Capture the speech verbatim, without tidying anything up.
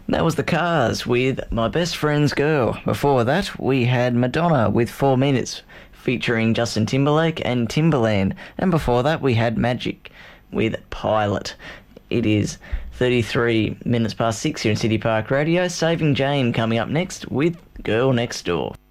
That was the Cars with My Best Friend's Girl. Before that, we had Madonna with Four Minutes, featuring Justin Timberlake and Timbaland. And before that, we had Magic with Pilot. It is thirty-three minutes past six here in City Park Radio. Saving Jane coming up next with Girl Next Door.